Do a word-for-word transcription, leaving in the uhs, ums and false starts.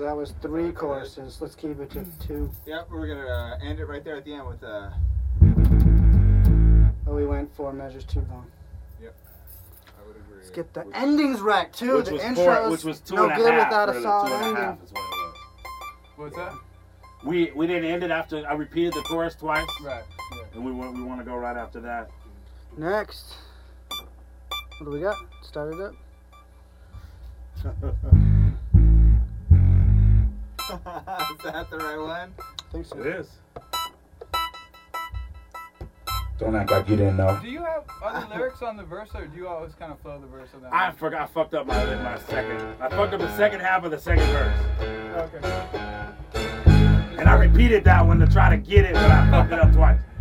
So that was three choruses. Let's keep it to two. Yep, we're gonna uh, end it right there at the end with uh. Oh, we went four measures too long. Yep, I would agree. Let's get the Which- endings right too. Which The was intros, four, which was two no and a good half, without a really, solid two and a ending. half is what it was. What's that? We we didn't end it after I repeated the chorus twice, Right. Yeah. and we want we want to go right after that. Next, what do we got? Start it up. Is that the right one? I think so. It is. Don't act like you didn't know. Do you have other lyrics on the verse, or do you always kind of flow the verse on that? I forgot. I fucked up my my second. I fucked up the second half of the second verse, Okay. and I repeated that one to try to get it, but I fucked it up twice.